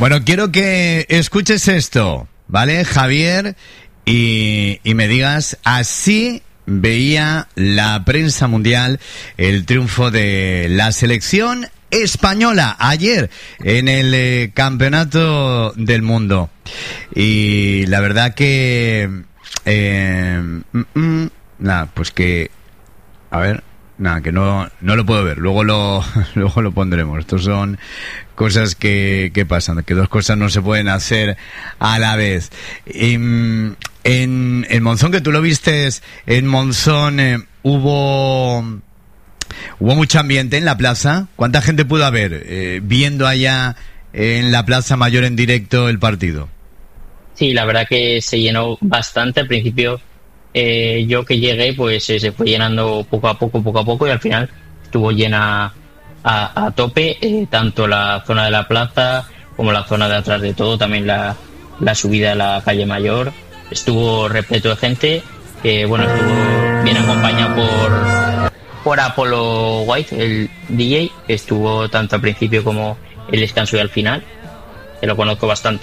Bueno, quiero que escuches esto, ¿vale, Javier? Y me digas, así veía la prensa mundial el triunfo de la selección española ayer en el Campeonato del Mundo. Y la verdad que... nada, pues que... A ver... Nada, que no lo puedo ver. Luego lo pondremos. Estos son cosas que pasan, que dos cosas no se pueden hacer a la vez. En Monzón, que tú lo vistes en Monzón, hubo mucho ambiente en la plaza. ¿Cuánta gente pudo haber viendo allá en la Plaza Mayor en directo el partido? Sí, la verdad que se llenó bastante. Al principio yo que llegué pues se fue llenando poco a poco y al final estuvo llena a tope, tanto la zona de la plaza como la zona de atrás de todo, también la subida a la calle Mayor estuvo repleto de gente, bueno, estuvo bien acompañado por Apollo White, el DJ, estuvo tanto al principio como el descanso y al final, que lo conozco bastante.